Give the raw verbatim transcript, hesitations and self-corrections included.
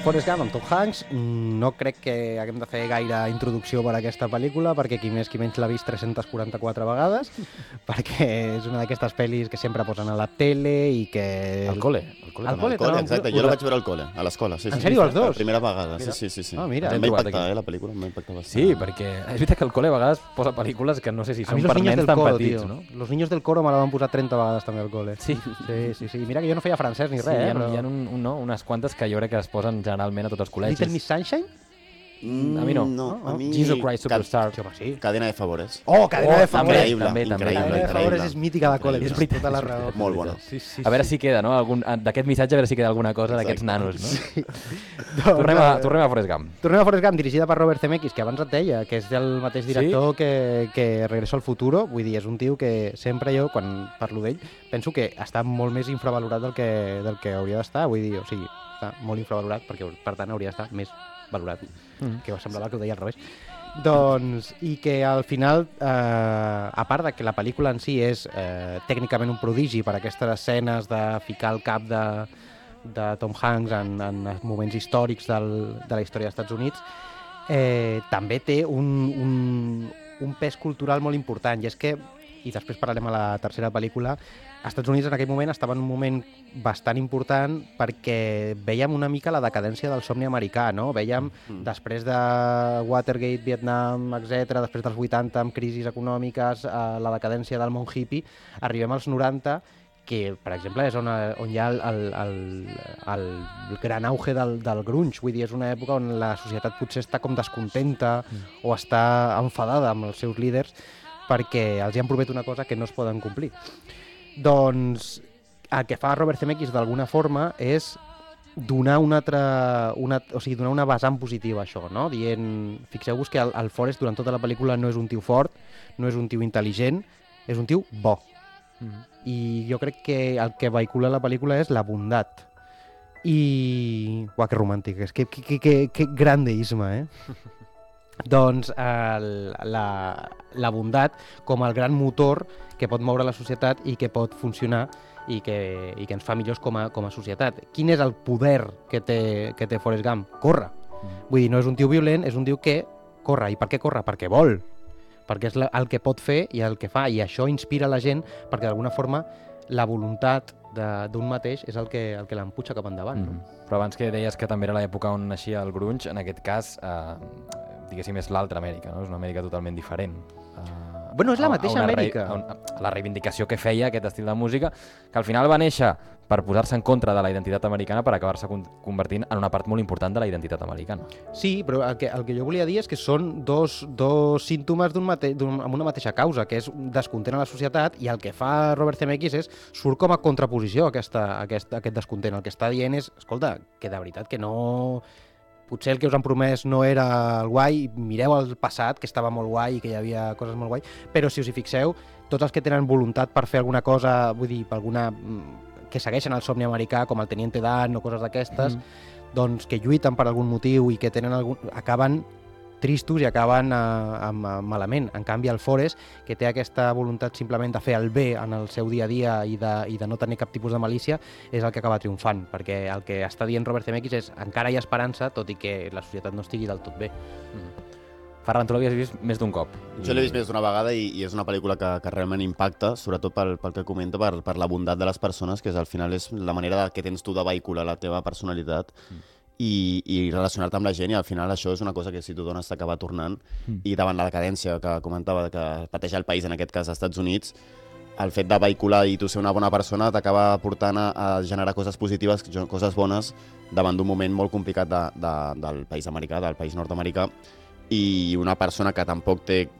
Forrest Gump amb Tom Hanks. No crec que haguem de fer gaire introducció per a aquesta pel·lícula, perquè qui més qui menys l'ha vist tres-centes quaranta-quatre vegades, perquè és una d'aquestes pel·lis que sempre posen a la tele i que... Al cole. Al cole, al cole, cole exacte. Jo la vaig veure al cole, a l'escola. Sí, en sí, sèrio, sí, els dos? Per primera vegada, Mira. sí, sí, sí. Ah, mira. Em va impactar, eh, la pel·lícula, em va impactar bastant. Sí, perquè és veritat que el cole a vegades posa pel·lícules que no sé si A són mi los per niños nens del tan coro, petits, tio. no? Los niños del coro me la van posar trenta vegades també al cole. Sí. Sí, sí, sí. Mira que jo no feia francès ni Sí, res, hi eh? ha, Però... hi ha un, un, no, unes quantes que jo crec que es posen generalment a tots els col·legis. Little Miss Sunshine? Mm, a mi no. No, No, a no. mi... Jesus Christ Superstar. Sí, home, sí. Cadena de favores. Oh, Cadena Oh, de també, Favores. Increïble, també, també. increïble, Cadena de increïble. Favores és mítica de col·le, Increïble. tens tota la raó. Molt bona. Sí, sí, A veure sí. si queda, no? Algun- D'aquest missatge, a veure si queda alguna cosa d'aquests Exacte. nanos, no? Sí. Tornem, a, Doncs, tornem a Forrest Gump. Tornem a Forrest Gump, dirigida per Robert Zemeckis, que abans et deia, que és el mateix director sí? que, que Regreso al Futuro. Vull dir, és un tio que sempre jo, quan parlo d'ell, penso que està molt més infravalorat del que, del que hauria d'estar. Vull dir, o sigui, està molt infravalorat, perquè per tant hauria d'estar més valorat, Mm. que semblava que ho deia al revés. Doncs, i que al final, eh, a part de que la pel·lícula en si és eh, tècnicament un prodigi per aquestes escenes de ficar el cap de, de Tom Hanks en, en moments històrics del, de la història dels Estats Units, eh, també té un, un, un pes cultural molt important, i és que, i després parlarem a la tercera pel·lícula, als Estats Units en aquell moment estava en un moment bastant important perquè veiem una mica la decadència del somni americà, no? Veiem, Mm. després de Watergate, Vietnam, etcètera, després dels vuitanta amb crisis econòmiques, eh, la decadència del món hippie, arribem als noranta, que, per exemple, és on, on hi ha el, el, el, el gran auge del, del grunge. Vull dir, és una època on la societat potser està com descontenta mm. o està enfadada amb els seus líders perquè els hi han promès una cosa que no es poden complir. Doncs el que fa Robert Zemeckis d'alguna forma és donar una altra, una, o sigui, donar una vessant positiva a això, no? Dient, fixeu-vos que el, el Forrest durant tota la pel·lícula no és un tio fort, no és un tio intel·ligent, és un tio bo. Mm. I jo crec que el que vehicula la pel·lícula és la bondat. I... Uah, que romàntic, és que, que, que, que, que gran deisme, eh? Doncs el, la, la bondat com el gran motor que pot moure la societat i que pot funcionar i que, i que ens fa millors com a, com a societat. Quin és el poder que té, que té Forrest Gump? Corre. Mm. Vull dir, no és un tio violent, és un tio que corre. I per què corre? Perquè vol. Perquè és la, el que pot fer i el que fa. I això inspira la gent perquè d'alguna forma la voluntat d'un mateix és el que, el que l'emputxa cap endavant. Mm. Mm. Però abans que deies que també era l'època on naixia el grunge, en aquest cas, eh, diguéssim, és l'altra Amèrica, no? És una Amèrica totalment diferent. Eh, Bueno, és la a- a mateixa una Amèrica. Rei, a, una, a la reivindicació que feia aquest estil de música, que al final va néixer per posar-se en contra de la identitat americana per acabar-se con convertint en una part molt important de la identitat americana. Sí, però el que, el que jo volia dir és que són dos, dos símptomes d'un mate, d'un, amb una mateixa causa, que és descontent a la societat, i el que fa Robert Zemeckis és surt com a contraposició a aquesta, a aquest, a aquest descontent. El que està dient és, escolta, que de veritat que no... Potser el que us han promès no era el guai, mireu el passat, que estava molt guai i que hi havia coses molt guai, però si us hi fixeu, tots els que tenen voluntat per fer alguna cosa, vull dir, per alguna... que segueixen el somni americà, com el Teniente Dan o coses d'aquestes, mm. doncs que lluiten per algun motiu i que tenen algun... acaben tristos i acaben eh, amb, amb malament. En canvi, el Forrest, que té aquesta voluntat simplement de fer el bé en el seu dia a dia i de, i de no tenir cap tipus de malícia, és el que acaba triomfant, perquè el que està dient Robert Zemeckis és encara hi ha esperança, tot i que la societat no estigui del tot bé. Mm. Ferran, tu l'havies vist més d'un cop. Jo l'he vist més d'una vegada i, i és una pel·lícula que, que realment impacta, sobretot pel, pel que comenta, per, per la bondat de les persones, que és, al final és la manera de, que tens tu de vehicular la teva personalitat mm. i, i relacionar-te amb la gent, i al final això és una cosa que si tu dones t'acaba tornant, mm. i davant la decadència que comentava, que pateix el país, en aquest cas als Estats Units, el fet de vehicular i tu ser una bona persona t'acaba portant a, a generar coses positives, coses bones, davant d'un moment molt complicat de, de, del país americà, del país nord-americà, i una persona que tampoc té